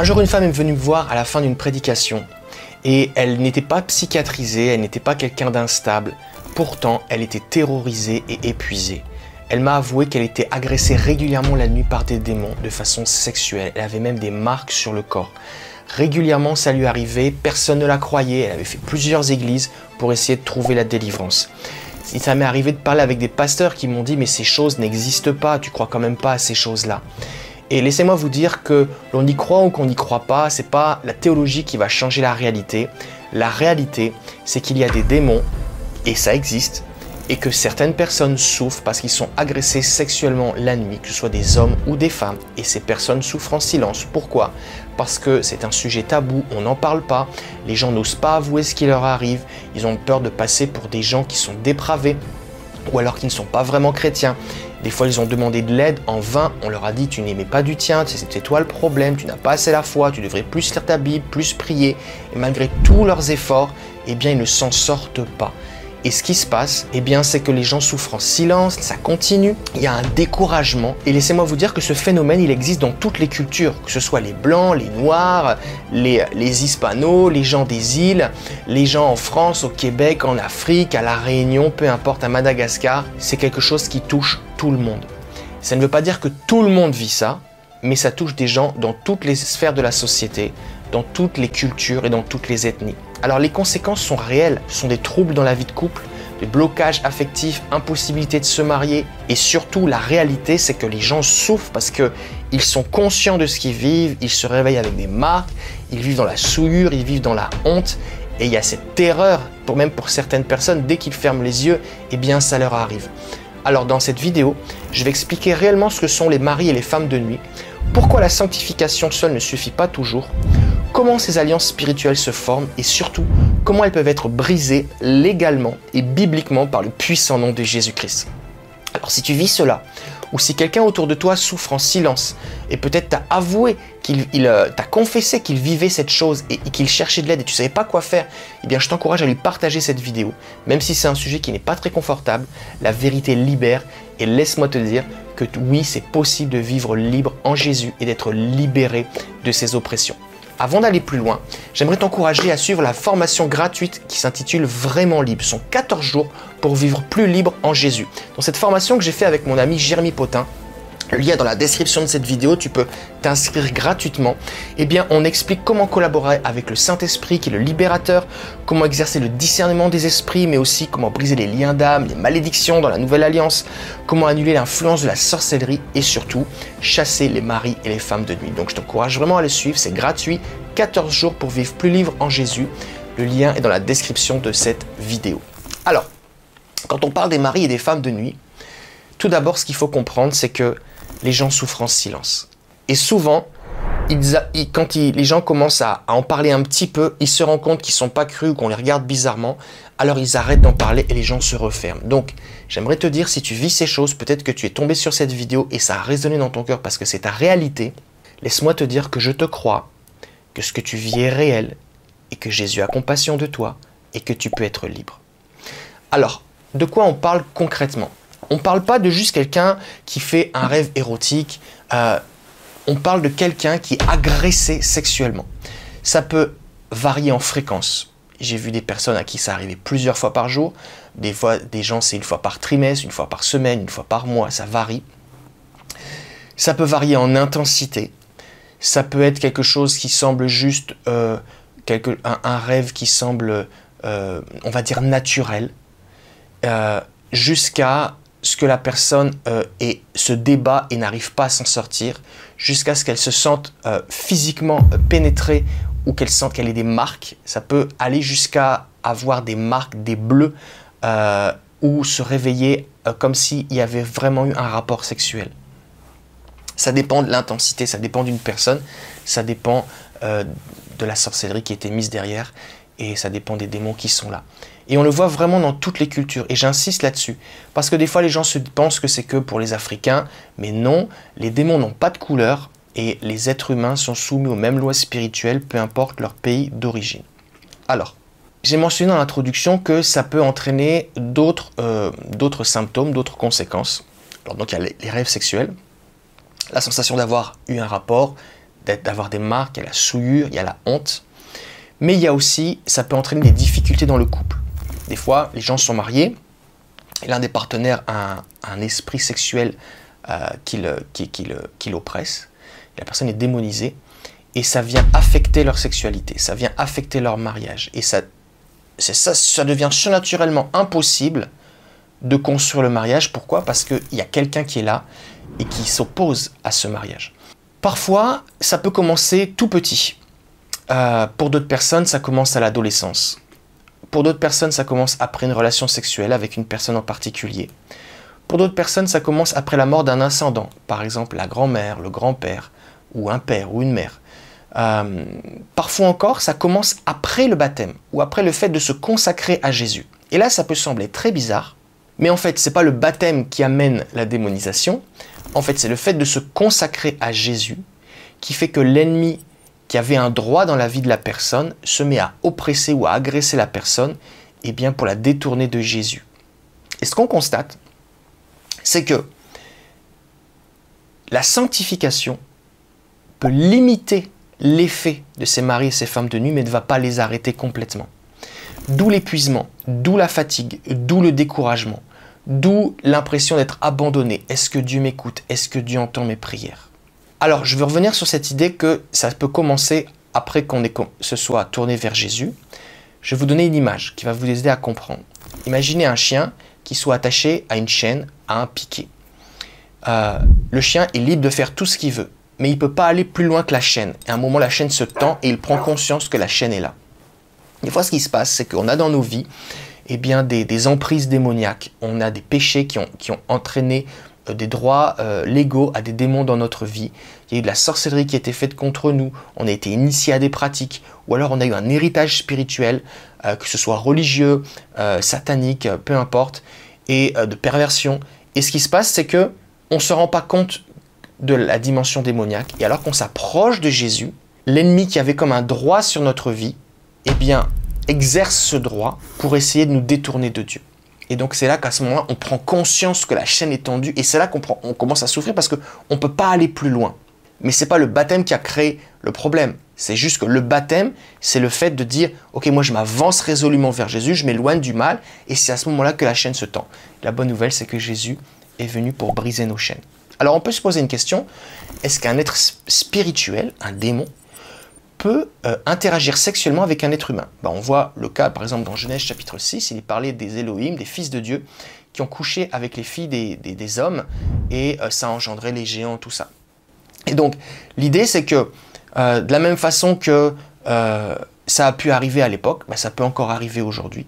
Un jour, une femme est venue me voir à la fin d'une prédication et elle n'était pas psychiatrisée, elle n'était pas quelqu'un d'instable. Pourtant, elle était terrorisée et épuisée. Elle m'a avoué qu'elle était agressée régulièrement la nuit par des démons de façon sexuelle. Elle avait même des marques sur le corps. Régulièrement, ça lui arrivait, personne ne la croyait. Elle avait fait plusieurs églises pour essayer de trouver la délivrance. Et ça m'est arrivé de parler avec des pasteurs qui m'ont dit « mais ces choses n'existent pas, tu crois quand même pas à ces choses-là ». Et laissez-moi vous dire que l'on y croit ou qu'on n'y croit pas, c'est pas la théologie qui va changer la réalité. La réalité, c'est qu'il y a des démons, et ça existe, et que certaines personnes souffrent parce qu'ils sont agressés sexuellement la nuit, que ce soit des hommes ou des femmes, et ces personnes souffrent en silence. Pourquoi? Parce que c'est un sujet tabou, on n'en parle pas, les gens n'osent pas avouer ce qui leur arrive, ils ont peur de passer pour des gens qui sont dépravés, ou alors qui ne sont pas vraiment chrétiens. Des fois, ils ont demandé de l'aide en vain. On leur a dit, tu n'aimais pas du tien, c'est toi le problème, tu n'as pas assez la foi, tu devrais plus lire ta Bible, plus prier. Et malgré tous leurs efforts, eh bien, ils ne s'en sortent pas. Et ce qui se passe, eh bien, c'est que les gens souffrent en silence, ça continue, il y a un découragement. Et laissez-moi vous dire que ce phénomène, il existe dans toutes les cultures, que ce soit les Blancs, les Noirs, les Hispanos, les gens des îles, les gens en France, au Québec, en Afrique, à La Réunion, peu importe, à Madagascar. C'est quelque chose qui touche tout le monde. Ça ne veut pas dire que tout le monde vit ça, mais ça touche des gens dans toutes les sphères de la société, dans toutes les cultures et dans toutes les ethnies. Alors les conséquences sont réelles, ce sont des troubles dans la vie de couple, des blocages affectifs, impossibilité de se marier et surtout la réalité c'est que les gens souffrent parce qu'ils sont conscients de ce qu'ils vivent, ils se réveillent avec des marques, ils vivent dans la souillure, ils vivent dans la honte et il y a cette terreur, même pour certaines personnes, dès qu'ils ferment les yeux, eh bien ça leur arrive. Alors dans cette vidéo, je vais expliquer réellement ce que sont les maris et les femmes de nuit, pourquoi la sanctification seule ne suffit pas toujours, comment ces alliances spirituelles se forment et surtout, comment elles peuvent être brisées légalement et bibliquement par le puissant nom de Jésus-Christ. Alors si tu vis cela, ou si quelqu'un autour de toi souffre en silence, et peut-être t'as avoué t'as confessé qu'il vivait cette chose et qu'il cherchait de l'aide et tu ne savais pas quoi faire, eh bien je t'encourage à lui partager cette vidéo. Même si c'est un sujet qui n'est pas très confortable, la vérité libère et laisse-moi te dire que oui, c'est possible de vivre libre en Jésus et d'être libéré de ses oppressions. Avant d'aller plus loin, j'aimerais t'encourager à suivre la formation gratuite qui s'intitule Vraiment Libre. Ce sont 14 jours pour vivre plus libre en Jésus. Dans cette formation que j'ai fait avec mon ami Jérémy Potin, le lien est dans la description de cette vidéo, tu peux t'inscrire gratuitement. Eh bien, on explique comment collaborer avec le Saint-Esprit qui est le libérateur, comment exercer le discernement des esprits, mais aussi comment briser les liens d'âme, les malédictions dans la Nouvelle Alliance, comment annuler l'influence de la sorcellerie et surtout chasser les maris et les femmes de nuit. Donc, je t'encourage vraiment à le suivre, c'est gratuit, 14 jours pour vivre plus libre en Jésus. Le lien est dans la description de cette vidéo. Alors, quand on parle des maris et des femmes de nuit, tout d'abord, ce qu'il faut comprendre, c'est que les gens souffrent en silence. Et souvent, quand les gens commencent à en parler un petit peu, ils se rendent compte qu'ils ne sont pas crus ou qu'on les regarde bizarrement, alors ils arrêtent d'en parler et les gens se referment. Donc, j'aimerais te dire, si tu vis ces choses, peut-être que tu es tombé sur cette vidéo et ça a résonné dans ton cœur parce que c'est ta réalité, laisse-moi te dire que je te crois, que ce que tu vis est réel et que Jésus a compassion de toi et que tu peux être libre. Alors, de quoi on parle concrètement ? On ne parle pas de juste quelqu'un qui fait un rêve érotique, on parle de quelqu'un qui est agressé sexuellement. Ça peut varier en fréquence. J'ai vu des personnes à qui ça arrivait plusieurs fois par jour, des fois des gens c'est une fois par trimestre, une fois par semaine, une fois par mois, ça varie. Ça peut varier en intensité, ça peut être quelque chose qui semble juste, un rêve qui semble, on va dire naturel, jusqu'à ce que la personne se débat et n'arrive pas à s'en sortir, jusqu'à ce qu'elle se sente physiquement pénétrée ou qu'elle sente qu'elle ait des marques. Ça peut aller jusqu'à avoir des marques, des bleus, ou se réveiller comme s'il y avait vraiment eu un rapport sexuel. Ça dépend de l'intensité, ça dépend d'une personne, ça dépend de la sorcellerie qui a été mise derrière et ça dépend des démons qui sont là. Et on le voit vraiment dans toutes les cultures. Et j'insiste là-dessus. Parce que des fois, les gens pensent que c'est que pour les Africains. Mais non, les démons n'ont pas de couleur. Et les êtres humains sont soumis aux mêmes lois spirituelles, peu importe leur pays d'origine. Alors, j'ai mentionné dans l'introduction que ça peut entraîner d'autres symptômes, d'autres conséquences. Alors, donc, il y a les rêves sexuels. La sensation d'avoir eu un rapport, d'avoir des marques, il y a la souillure, il y a la honte. Mais il y a aussi, ça peut entraîner des difficultés dans le couple. Des fois, les gens sont mariés et l'un des partenaires a un esprit sexuel qui l'oppresse. La personne est démonisée et ça vient affecter leur sexualité, ça vient affecter leur mariage. Et ça devient surnaturellement impossible de construire le mariage. Pourquoi? Parce qu'il y a quelqu'un qui est là et qui s'oppose à ce mariage. Parfois, ça peut commencer tout petit. Pour d'autres personnes, ça commence à l'adolescence. Pour d'autres personnes, ça commence après une relation sexuelle avec une personne en particulier. Pour d'autres personnes, ça commence après la mort d'un ascendant, par exemple la grand-mère, le grand-père, ou un père ou une mère. Parfois encore, ça commence après le baptême, ou après le fait de se consacrer à Jésus. Et là, ça peut sembler très bizarre, mais en fait, ce n'est pas le baptême qui amène la démonisation. En fait, c'est le fait de se consacrer à Jésus qui fait que l'ennemi qui avait un droit dans la vie de la personne se met à oppresser ou à agresser la personne pour la détourner de Jésus. Et ce qu'on constate, c'est que la sanctification peut limiter l'effet de ces maris et ces femmes de nuit, mais ne va pas les arrêter complètement. D'où l'épuisement, d'où la fatigue, d'où le découragement, d'où l'impression d'être abandonné. Est-ce que Dieu m'écoute? Est-ce que Dieu entend mes prières? Alors, je veux revenir sur cette idée que ça peut commencer après qu'on se soit tourné vers Jésus. Je vais vous donner une image qui va vous aider à comprendre. Imaginez un chien qui soit attaché à une chaîne, à un piquet. Le chien est libre de faire tout ce qu'il veut, mais il ne peut pas aller plus loin que la chaîne. Et à un moment, la chaîne se tend et il prend conscience que la chaîne est là. Des fois, ce qui se passe, c'est qu'on a dans nos vies des emprises démoniaques. On a des péchés qui ont entraîné des droits légaux à des démons dans notre vie. Il y a eu de la sorcellerie qui a été faite contre nous. On a été initié à des pratiques. Ou alors on a eu un héritage spirituel, que ce soit religieux, satanique, peu importe, et de perversion. Et ce qui se passe, c'est que on ne se rend pas compte de la dimension démoniaque. Et alors qu'on s'approche de Jésus, l'ennemi qui avait comme un droit sur notre vie, exerce ce droit pour essayer de nous détourner de Dieu. Et donc c'est là qu'à ce moment-là, on prend conscience que la chaîne est tendue et c'est là qu'on commence à souffrir parce qu'on ne peut pas aller plus loin. Mais ce n'est pas le baptême qui a créé le problème. C'est juste que le baptême, c'est le fait de dire « Ok, moi je m'avance résolument vers Jésus, je m'éloigne du mal » et c'est à ce moment-là que la chaîne se tend. La bonne nouvelle, c'est que Jésus est venu pour briser nos chaînes. Alors on peut se poser une question, est-ce qu'un être spirituel, un démon, peut interagir sexuellement avec un être humain? On voit le cas, par exemple, dans Genèse chapitre 6, il est parlé des Elohim, des fils de Dieu, qui ont couché avec les filles des hommes, et ça a engendré les géants, tout ça. Et donc, l'idée, c'est que, de la même façon que ça a pu arriver à l'époque, ça peut encore arriver aujourd'hui.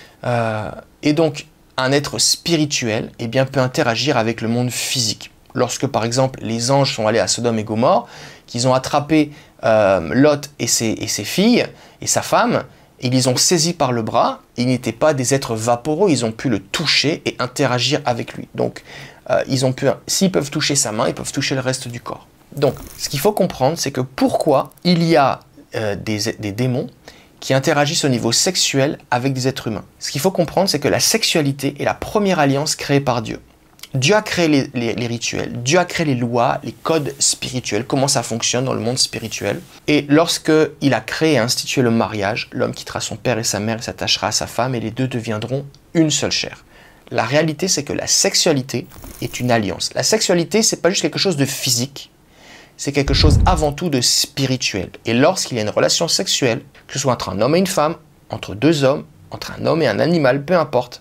Et donc, un être spirituel peut interagir avec le monde physique. Lorsque, par exemple, les anges sont allés à Sodome et Gomorrhe, qu'ils ont attrapé Lot et ses filles et sa femme, ils les ont saisis par le bras, ils n'étaient pas des êtres vaporeux, ils ont pu le toucher et interagir avec lui. Donc, s'ils peuvent toucher sa main, ils peuvent toucher le reste du corps. Donc, ce qu'il faut comprendre, c'est que pourquoi il y a des démons qui interagissent au niveau sexuel avec des êtres humains. Ce qu'il faut comprendre, c'est que la sexualité est la première alliance créée par Dieu. Dieu a créé les rituels, Dieu a créé les lois, les codes spirituels, comment ça fonctionne dans le monde spirituel. Et lorsqu'il a créé et institué le mariage, l'homme quittera son père et sa mère et s'attachera à sa femme et les deux deviendront une seule chair. La réalité, c'est que la sexualité est une alliance. La sexualité, c'est pas juste quelque chose de physique, c'est quelque chose avant tout de spirituel. Et lorsqu'il y a une relation sexuelle, que ce soit entre un homme et une femme, entre deux hommes, entre un homme et un animal, peu importe,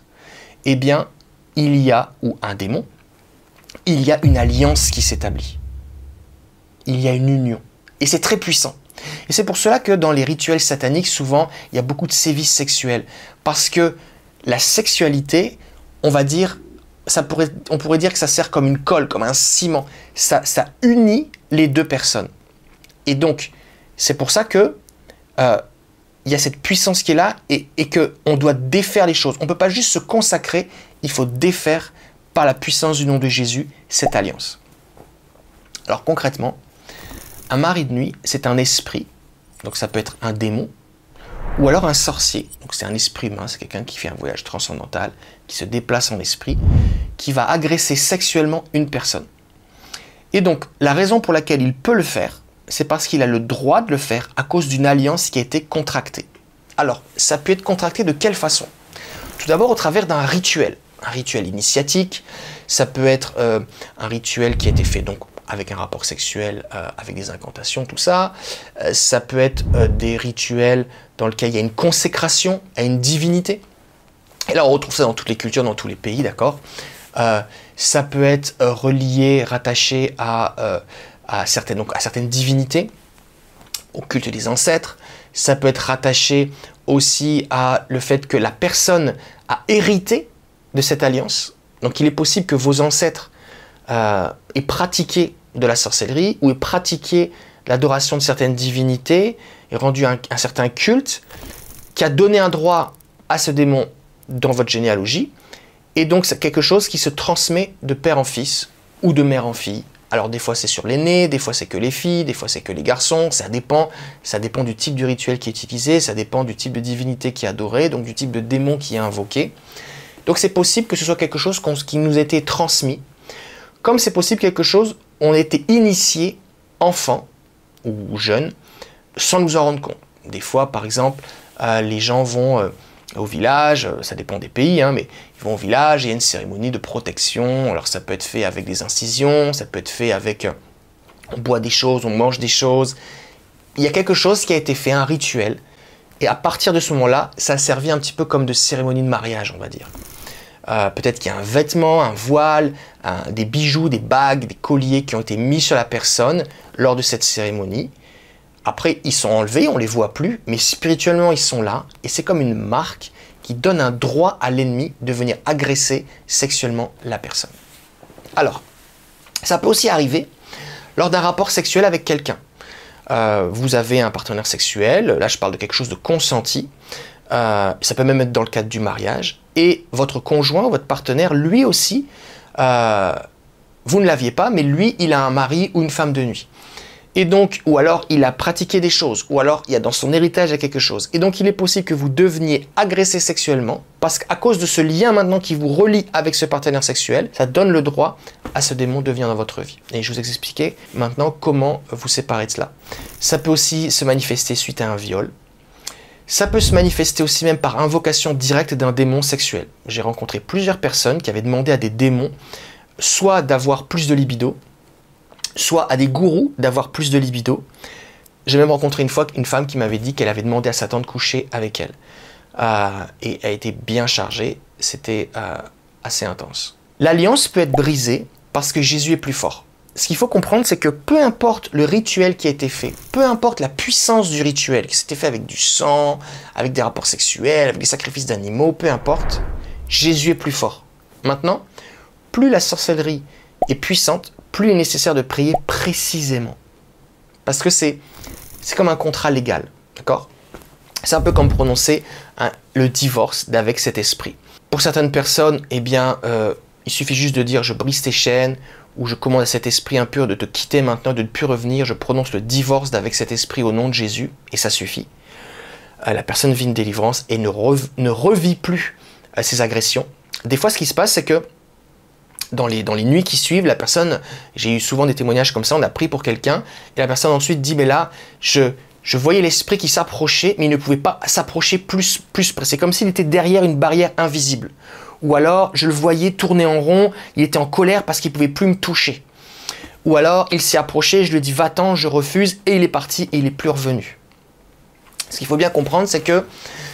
il y a, ou un démon, il y a une alliance qui s'établit. Il y a une union. Et c'est très puissant. Et c'est pour cela que dans les rituels sataniques, souvent, il y a beaucoup de sévices sexuels. Parce que la sexualité, on va dire, on pourrait dire que ça sert comme une colle, comme un ciment. Ça unit les deux personnes. Et donc, c'est pour ça que il y a cette puissance qui est là et qu'on doit défaire les choses. On ne peut pas juste se consacrer, il faut défaire par la puissance du nom de Jésus cette alliance. Alors concrètement, un mari de nuit, c'est un esprit, donc ça peut être un démon, ou alors un sorcier, donc c'est un esprit humain, c'est quelqu'un qui fait un voyage transcendantal, qui se déplace en esprit, qui va agresser sexuellement une personne. Et donc, la raison pour laquelle il peut le faire, c'est parce qu'il a le droit de le faire à cause d'une alliance qui a été contractée. Alors, ça peut être contracté de quelle façon? Tout d'abord au travers d'un rituel initiatique. Ça peut être un rituel qui a été fait donc avec un rapport sexuel, avec des incantations, tout ça. Ça peut être des rituels dans lesquels il y a une consécration à une divinité. Et là, on retrouve ça dans toutes les cultures, dans tous les pays, d'accord? Ça peut être relié, rattaché à certaines divinités, au culte des ancêtres. Ça peut être rattaché aussi à le fait que la personne a hérité de cette alliance. Donc, il est possible que vos ancêtres aient pratiqué de la sorcellerie ou aient pratiqué l'adoration de certaines divinités et rendu un certain culte qui a donné un droit à ce démon dans votre généalogie. Et donc, c'est quelque chose qui se transmet de père en fils ou de mère en fille. Alors, des fois, c'est sur l'aîné, des fois, c'est que les filles, des fois, c'est que les garçons. Ça dépend du type du rituel qui est utilisé, ça dépend du type de divinité qui est adorée, donc du type de démon qui est invoqué. Donc, c'est possible que ce soit quelque chose qui nous a été transmis, comme c'est possible quelque chose, on a été initié enfant ou jeune, sans nous en rendre compte. Des fois, par exemple, les gens vont au village, ça dépend des pays, mais ils vont au village, il y a une cérémonie de protection. Alors ça peut être fait avec des incisions, ça peut être fait avec, on boit des choses, on mange des choses. Il y a quelque chose qui a été fait, un rituel. Et à partir de ce moment-là, ça a servi un petit peu comme de cérémonie de mariage, on va dire. Peut-être qu'il y a un vêtement, un voile, des bijoux, des bagues, des colliers qui ont été mis sur la personne lors de cette cérémonie. Après, ils sont enlevés, on ne les voit plus, mais spirituellement, ils sont là. Et c'est comme une marque qui donne un droit à l'ennemi de venir agresser sexuellement la personne. Alors, ça peut aussi arriver lors d'un rapport sexuel avec quelqu'un. Vous avez un partenaire sexuel, là je parle de quelque chose de consenti, ça peut même être dans le cadre du mariage, et votre conjoint, votre partenaire, lui aussi, vous ne l'aviez pas, mais lui, il a un mari ou une femme de nuit. Et donc, ou alors il a pratiqué des choses, ou alors il y a dans son héritage quelque chose. Et donc il est possible que vous deveniez agressé sexuellement, parce qu'à cause de ce lien maintenant qui vous relie avec ce partenaire sexuel, ça donne le droit à ce démon de venir dans votre vie. Et je vous expliquer maintenant comment vous séparer de cela. Ça peut aussi se manifester suite à un viol. Ça peut se manifester aussi même par invocation directe d'un démon sexuel. J'ai rencontré plusieurs personnes qui avaient demandé à des démons, soit d'avoir plus de libido, soit à des gourous d'avoir plus de libido. J'ai même rencontré une fois une femme qui m'avait dit qu'elle avait demandé à Satan de coucher avec elle. Et a été bien chargée, c'était assez intense. L'alliance peut être brisée parce que Jésus est plus fort. Ce qu'il faut comprendre, c'est que peu importe le rituel qui a été fait, peu importe la puissance du rituel, qui s'était fait avec du sang, avec des rapports sexuels, avec des sacrifices d'animaux, peu importe, Jésus est plus fort. Maintenant, plus la sorcellerie est puissante, plus il est nécessaire de prier précisément. Parce que c'est comme un contrat légal, d'accord? C'est un peu comme prononcer le divorce d'avec cet esprit. Pour certaines personnes, eh bien, il suffit juste de dire « je brise tes chaînes » ou « je commande à cet esprit impur de te quitter maintenant, de ne plus revenir, je prononce le divorce d'avec cet esprit au nom de Jésus » et ça suffit. La personne vit une délivrance et ne revit plus ses agressions. Des fois, ce qui se passe, c'est que dans les nuits qui suivent, la personne, j'ai eu souvent des témoignages comme ça, on a prié pour quelqu'un, et la personne ensuite dit, mais là, je voyais l'esprit qui s'approchait, mais il ne pouvait pas s'approcher plus près. C'est comme s'il était derrière une barrière invisible. Ou alors, je le voyais tourner en rond, il était en colère parce qu'il ne pouvait plus me toucher. Ou alors, il s'est approché, je lui ai dit, va-t'en, je refuse, et il est parti, et il n'est plus revenu. Ce qu'il faut bien comprendre, c'est que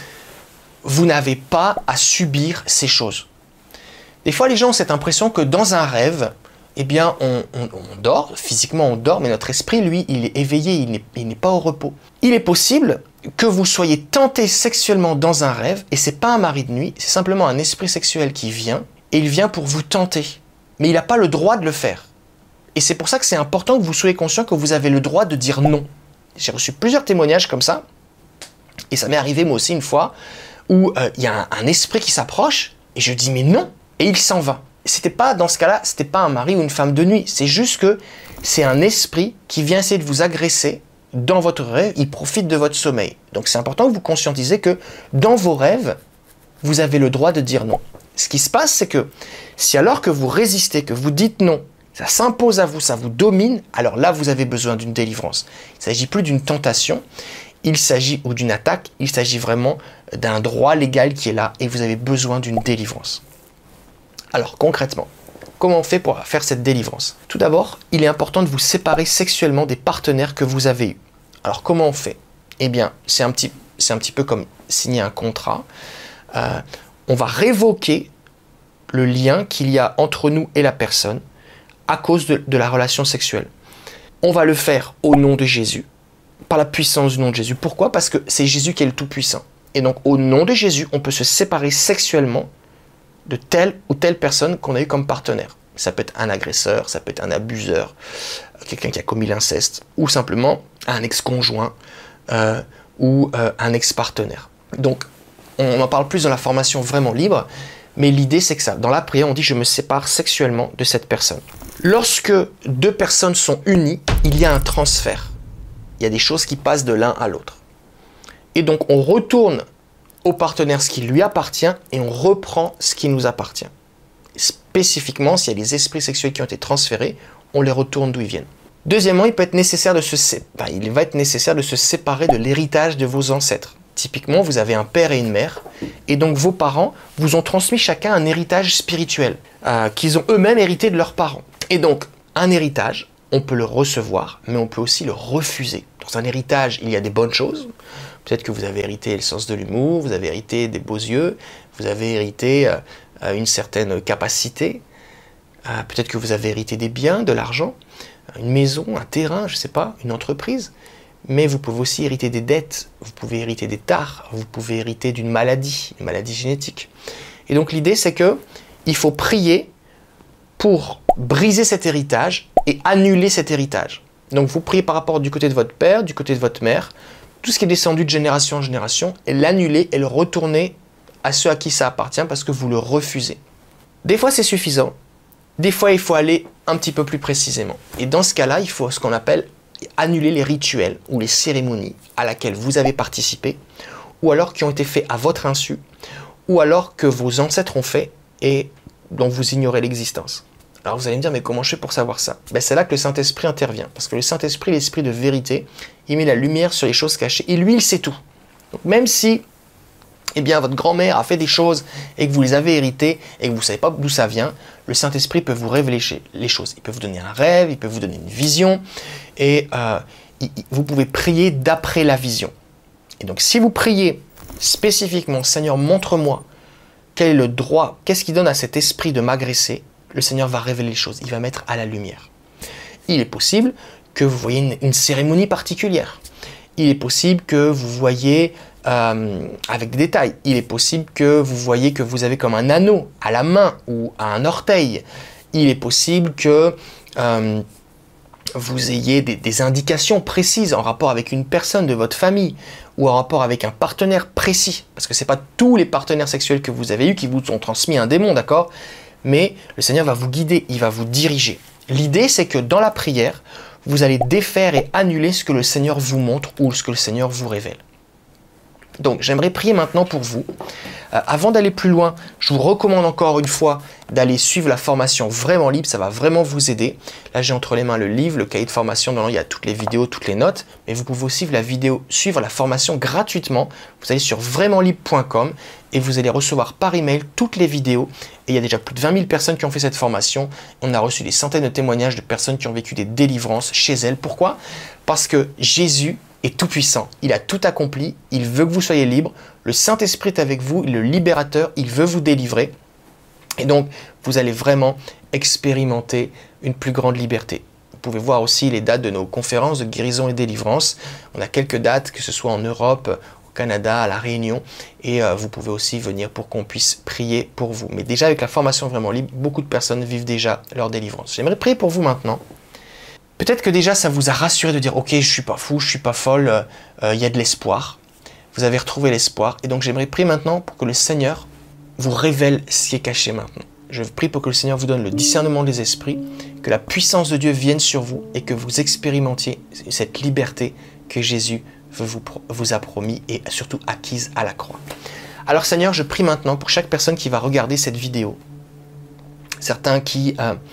vous n'avez pas à subir ces choses. Des fois, les gens ont cette impression que dans un rêve, eh bien, on dort, physiquement on dort, mais notre esprit, lui, il est éveillé, il n'est pas au repos. Il est possible que vous soyez tenté sexuellement dans un rêve, et c'est pas un mari de nuit, c'est simplement un esprit sexuel qui vient, et il vient pour vous tenter. Mais il n'a pas le droit de le faire. Et c'est pour ça que c'est important que vous soyez conscient que vous avez le droit de dire non. J'ai reçu plusieurs témoignages comme ça, et ça m'est arrivé moi aussi une fois, où il y a un esprit qui s'approche, et je dis mais non, et il s'en va. C'était pas, dans ce cas-là, c'était pas un mari ou une femme de nuit, c'est juste que c'est un esprit qui vient essayer de vous agresser dans votre rêve, il profite de votre sommeil. Donc c'est important que vous conscientisez que dans vos rêves, vous avez le droit de dire non. Ce qui se passe, c'est que si alors que vous résistez, que vous dites non, ça s'impose à vous, ça vous domine, alors là, vous avez besoin d'une délivrance. Il ne s'agit plus d'une tentation, ou d'une attaque, il s'agit vraiment d'un droit légal qui est là et vous avez besoin d'une délivrance. Alors concrètement, comment on fait pour faire cette délivrance? Tout d'abord, il est important de vous séparer sexuellement des partenaires que vous avez eus. Alors comment on fait? Eh bien, c'est un petit peu comme signer un contrat. On va révoquer le lien qu'il y a entre nous et la personne à cause de la relation sexuelle. On va le faire au nom de Jésus, par la puissance du nom de Jésus. Pourquoi? Parce que c'est Jésus qui est le Tout-Puissant. Et donc, au nom de Jésus, on peut se séparer sexuellement de telle ou telle personne qu'on a eu comme partenaire. Ça peut être un agresseur, ça peut être un abuseur, quelqu'un qui a commis l'inceste, ou simplement un ex-conjoint ou un ex-partenaire. Donc, on en parle plus dans la formation vraiment libre, mais l'idée c'est que ça, dans la prière, on dit « je me sépare sexuellement de cette personne ». Lorsque deux personnes sont unies, il y a un transfert. Il y a des choses qui passent de l'un à l'autre. Et donc, on retourne au partenaire ce qui lui appartient et on reprend ce qui nous appartient. Spécifiquement, s'il y a des esprits sexuels qui ont été transférés, on les retourne d'où ils viennent. Deuxièmement, il va être nécessaire de se séparer de l'héritage de vos ancêtres. Typiquement, vous avez un père et une mère, et donc vos parents vous ont transmis chacun un héritage spirituel qu'ils ont eux-mêmes hérité de leurs parents. Et donc, un héritage, on peut le recevoir, mais on peut aussi le refuser. Dans un héritage, il y a des bonnes choses. Peut-être que vous avez hérité le sens de l'humour, vous avez hérité des beaux yeux, vous avez hérité une certaine capacité. Peut-être que vous avez hérité des biens, de l'argent, une maison, un terrain, je ne sais pas, une entreprise. Mais vous pouvez aussi hériter des dettes, vous pouvez hériter des tares, vous pouvez hériter d'une maladie, une maladie génétique. Et donc l'idée, c'est que il faut prier pour briser cet héritage et annuler cet héritage. Donc vous priez par rapport du côté de votre père, du côté de votre mère, tout ce qui est descendu de génération en génération, et l'annuler et le retourner à ceux à qui ça appartient parce que vous le refusez. Des fois, c'est suffisant. Des fois, il faut aller un petit peu plus précisément. Et dans ce cas-là, il faut ce qu'on appelle annuler les rituels ou les cérémonies à laquelle vous avez participé, ou alors qui ont été faits à votre insu, ou alors que vos ancêtres ont fait et dont vous ignorez l'existence. Alors vous allez me dire, mais comment je fais pour savoir ça? C'est là que le Saint-Esprit intervient, parce que le Saint-Esprit, l'Esprit de vérité, il met la lumière sur les choses cachées, et lui, il sait tout. Donc même si votre grand-mère a fait des choses et que vous les avez héritées et que vous ne savez pas d'où ça vient, le Saint-Esprit peut vous révéler les choses. Il peut vous donner un rêve, il peut vous donner une vision, et vous pouvez prier d'après la vision. Et donc si vous priez spécifiquement, Seigneur, montre-moi quel est le droit, qu'est-ce qui donne à cet esprit de m'agresser, le Seigneur va révéler les choses, il va mettre à la lumière. Il est possible que vous voyez une cérémonie particulière. Il est possible que vous voyez avec des détails. Il est possible que vous voyez que vous avez comme un anneau à la main ou à un orteil. Il est possible que vous ayez des indications précises en rapport avec une personne de votre famille ou en rapport avec un partenaire précis. Parce que ce n'est pas tous les partenaires sexuels que vous avez eus qui vous ont transmis un démon, d'accord? Mais le Seigneur va vous guider, il va vous diriger. L'idée, c'est que dans la prière, vous allez défaire et annuler ce que le Seigneur vous montre ou ce que le Seigneur vous révèle. Donc, j'aimerais prier maintenant pour vous. Avant d'aller plus loin, je vous recommande encore une fois d'aller suivre la formation vraiment libre. Ça va vraiment vous aider. Là, j'ai entre les mains le livre, le cahier de formation. Dedans, il y a toutes les vidéos, toutes les notes. Mais vous pouvez aussi suivre la formation gratuitement. Vous allez sur vraimontlibre.com et vous allez recevoir par email toutes les vidéos. Et il y a déjà plus de 20 000 personnes qui ont fait cette formation. On a reçu des centaines de témoignages de personnes qui ont vécu des délivrances chez elles. Pourquoi? Parce que Jésus est tout puissant, il a tout accompli, il veut que vous soyez libre, le Saint-Esprit est avec vous, il est le libérateur, il veut vous délivrer, et donc vous allez vraiment expérimenter une plus grande liberté. Vous pouvez voir aussi les dates de nos conférences de guérison et délivrance, on a quelques dates, que ce soit en Europe, au Canada, à La Réunion, et vous pouvez aussi venir pour qu'on puisse prier pour vous. Mais déjà avec la formation vraiment libre, beaucoup de personnes vivent déjà leur délivrance. J'aimerais prier pour vous maintenant. Peut-être que déjà ça vous a rassuré de dire « Ok, je ne suis pas fou, je ne suis pas folle, il y a de l'espoir. » Vous avez retrouvé l'espoir. Et donc j'aimerais prier maintenant pour que le Seigneur vous révèle ce qui est caché maintenant. Je prie pour que le Seigneur vous donne le discernement des esprits, que la puissance de Dieu vienne sur vous et que vous expérimentiez cette liberté que Jésus vous a promis et surtout acquise à la croix. Alors Seigneur, je prie maintenant pour chaque personne qui va regarder cette vidéo. Certains qui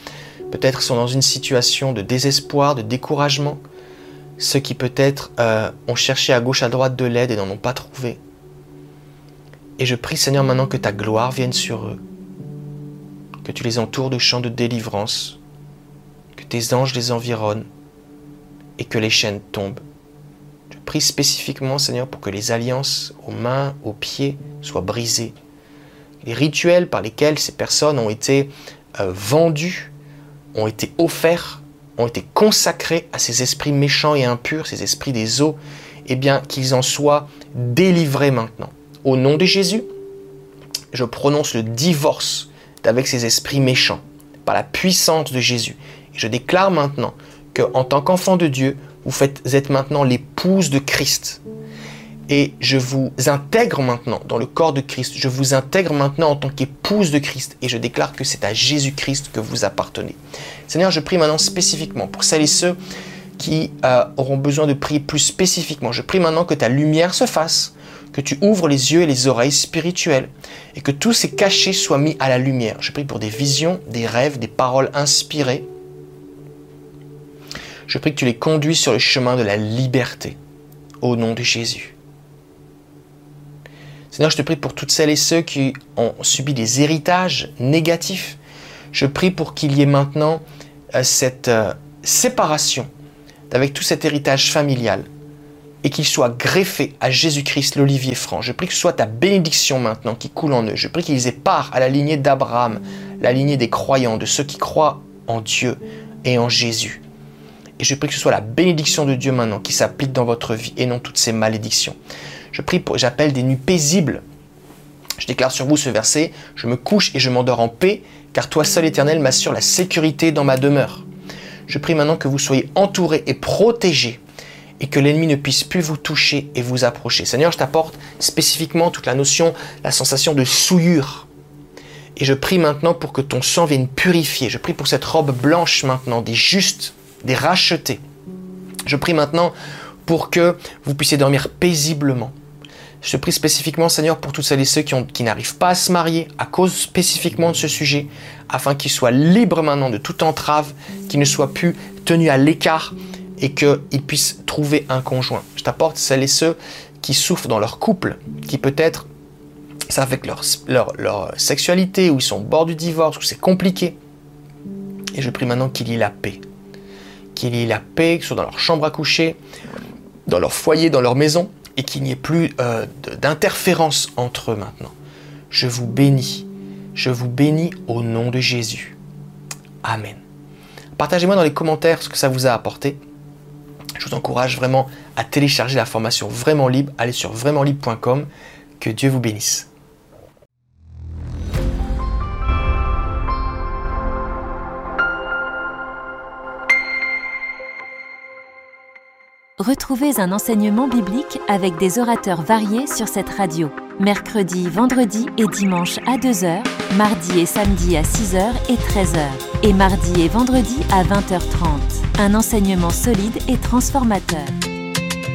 peut-être sont dans une situation de désespoir, de découragement, ceux qui peut-être ont cherché à gauche, à droite de l'aide et n'en ont pas trouvé. Et je prie, Seigneur, maintenant que ta gloire vienne sur eux, que tu les entoures de chants de délivrance, que tes anges les environnent et que les chaînes tombent. Je prie spécifiquement, Seigneur, pour que les alliances aux mains, aux pieds soient brisées. Les rituels par lesquels ces personnes ont été vendues, ont été offerts, ont été consacrés à ces esprits méchants et impurs, ces esprits des eaux, eh bien qu'ils en soient délivrés maintenant. Au nom de Jésus, je prononce le divorce avec ces esprits méchants, par la puissance de Jésus. Et je déclare maintenant qu'en tant qu'enfant de Dieu, vous êtes maintenant l'épouse de Christ. Et je vous intègre maintenant dans le corps de Christ. Je vous intègre maintenant en tant qu'épouse de Christ. Et je déclare que c'est à Jésus-Christ que vous appartenez. Seigneur, je prie maintenant spécifiquement pour celles et ceux qui auront besoin de prier plus spécifiquement. Je prie maintenant que ta lumière se fasse, que tu ouvres les yeux et les oreilles spirituelles et que tous ces cachets soient mis à la lumière. Je prie pour des visions, des rêves, des paroles inspirées. Je prie que tu les conduis sur le chemin de la liberté, au nom de Jésus. Seigneur, je te prie pour toutes celles et ceux qui ont subi des héritages négatifs. Je prie pour qu'il y ait maintenant cette séparation avec tout cet héritage familial et qu'il soit greffé à Jésus-Christ, l'olivier franc. Je prie que ce soit ta bénédiction maintenant qui coule en eux. Je prie qu'ils aient part à la lignée d'Abraham, la lignée des croyants, de ceux qui croient en Dieu et en Jésus. Et je prie que ce soit la bénédiction de Dieu maintenant qui s'applique dans votre vie et non toutes ces malédictions. J'appelle des nuits paisibles. Je déclare sur vous ce verset, « Je me couche et je m'endors en paix, car toi seul, Éternel, m'assure la sécurité dans ma demeure. » Je prie maintenant que vous soyez entourés et protégés et que l'ennemi ne puisse plus vous toucher et vous approcher. Seigneur, je t'apporte spécifiquement toute la notion, la sensation de souillure. Et je prie maintenant pour que ton sang vienne purifier. Je prie pour cette robe blanche maintenant, des justes, des rachetés. Je prie maintenant pour que vous puissiez dormir paisiblement. Je te prie spécifiquement, Seigneur, pour toutes celles et ceux qui n'arrivent pas à se marier à cause spécifiquement de ce sujet, afin qu'ils soient libres maintenant de toute entrave, qu'ils ne soient plus tenus à l'écart et qu'ils puissent trouver un conjoint. Je t'apporte celles et ceux qui souffrent dans leur couple, qui peut-être, ça avec leur sexualité, ou ils sont au bord du divorce, ou c'est compliqué. Et je prie maintenant qu'il y ait la paix. Qu'il y ait la paix, que ce soit dans leur chambre à coucher, dans leur foyer, dans leur maison, et qu'il n'y ait plus d'interférence entre eux maintenant. Je vous bénis au nom de Jésus. Amen. Partagez-moi dans les commentaires ce que ça vous a apporté. Je vous encourage vraiment à télécharger la formation Vraiment Libre. Allez sur vraimontlibre.com. Que Dieu vous bénisse. Retrouvez un enseignement biblique avec des orateurs variés sur cette radio. Mercredi, vendredi et dimanche à 2h, mardi et samedi à 6h et 13h. Et mardi et vendredi à 20h30. Un enseignement solide et transformateur.